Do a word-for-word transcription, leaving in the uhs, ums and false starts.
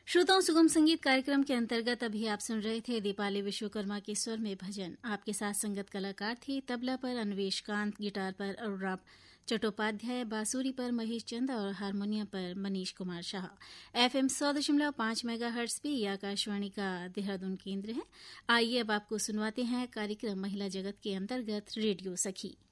श्रोताओं, सुगम संगीत कार्यक्रम के अंतर्गत अभी आप सुन रहे थे दीपाली विश्वकर्मा के स्वर में भजन। आपके साथ संगत कलाकार थी तबला पर अन्वेश कांत, गिटार पर अरुण चट्टोपाध्याय, बांसुरी पर महेश चंद और हारमोनियम पर मनीष कुमार शाह। एफएम सौ दशमलव पांच मेगा हर्ट्ज पे यह आकाशवाणी का देहरादून केंद्र है। आइए अब आपको सुनवाते हैं कार्यक्रम महिला जगत के अंतर्गत रेडियो सखी।